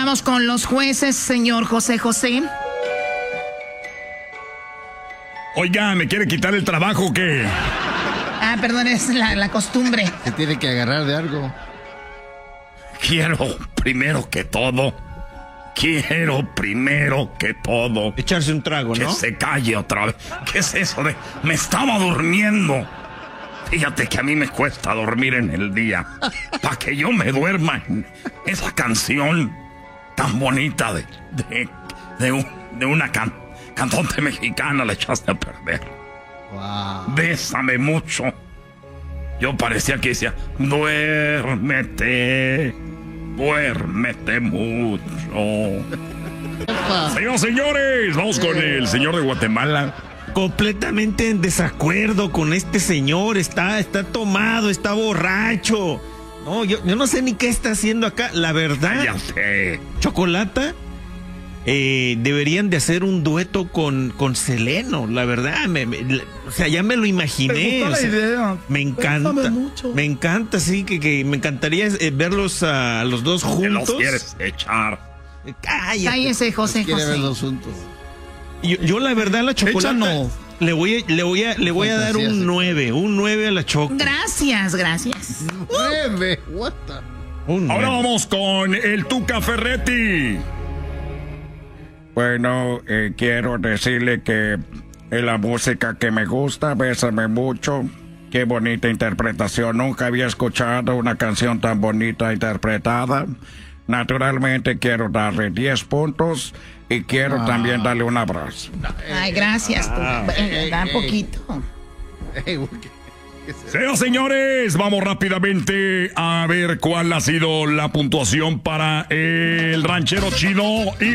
vamos con los jueces, señor José José. Oiga, ¿me quiere quitar el trabajo o qué? Ah, perdón, es la costumbre. Se tiene que agarrar de algo. Quiero primero que todo echarse un trago, que ¿no? se calle otra vez. ¿Qué es eso de me estaba durmiendo? Fíjate que a mí me cuesta dormir en el día. Para que yo me duerma en esa canción tan bonita de una cantante mexicana, la echaste a perder. Wow. Bésame mucho. Yo parecía que decía, duérmete mucho. Señoras y señores, vamos con el señor de Guatemala. Completamente en desacuerdo con este señor. Está tomado, está borracho. No, yo no sé ni qué está haciendo acá. La verdad, Ya sé. Chocolata, deberían de hacer un dueto con Seleno. La verdad, o sea, ya me lo imaginé. Me gustó la idea. Me encanta. Me encanta, sí, que me encantaría verlos a los dos ¿Qué juntos. los quieres echar? Cállese, José Quiere José. verlos juntos. Yo la verdad, la Chocolata, Échanos. le voy a dar un 9 a la Choco. Gracias. 9. What the? Un Ahora 9. vamos con el Tuca Ferretti. Bueno, quiero decirle que la música que me gusta, Bésame mucho. Qué bonita interpretación. Nunca había escuchado una canción tan bonita interpretada. Naturalmente quiero darle 10 puntos y quiero también darle un abrazo. Ay, gracias. Da poquito. Señoras y señores, vamos rápidamente a ver cuál ha sido la puntuación para el ranchero chido y